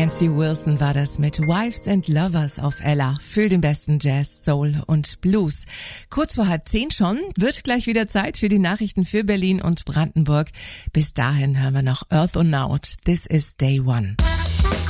Nancy Wilson war das mit Wives and Lovers auf Ella. Für den besten Jazz, Soul und Blues. Kurz vor 9:30 schon, wird gleich wieder Zeit für die Nachrichten für Berlin und Brandenburg. Bis dahin hören wir noch Earth and Out. This is Day One.